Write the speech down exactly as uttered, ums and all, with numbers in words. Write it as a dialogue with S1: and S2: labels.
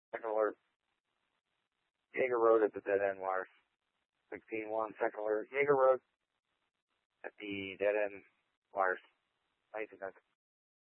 S1: Second alert. Jaeger Road at the dead end wires. sixteen one, second alert. Jaeger Road at the dead end wires. nineteen